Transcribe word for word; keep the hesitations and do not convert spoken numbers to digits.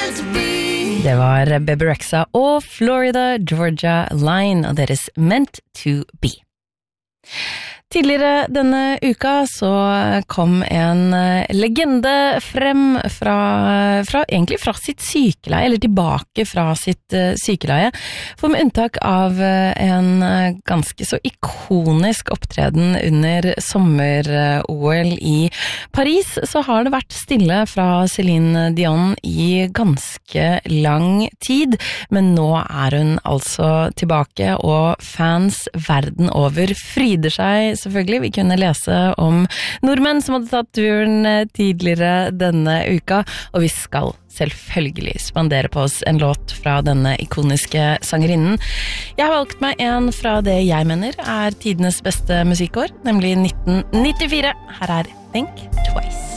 Det var Bebe Rexha og Florida Georgia Line og deres Meant to Be. Tidligere denne uka så kom en legende frem fra, fra, egentlig fra sitt sykeleie, eller tilbake fra sitt sykeleie, for med unntak av en ganske så ikonisk opptreden under sommer-O L i Paris, så har det vært stille fra Celine Dion i ganske lang tid, men nå er hun altså tilbake, og fans verden over fryder seg selvfølgelig. Vi kunne lese om nordmenn som hadde tatt turen tidligere denne uka, og vi skal selvfølgelig spandere på oss en låt fra denne ikoniske sangerinnen. Jeg har valgt meg en fra det jeg mener er tidenes beste musikkår, nemlig nitten nittifire. Her er Think Twice.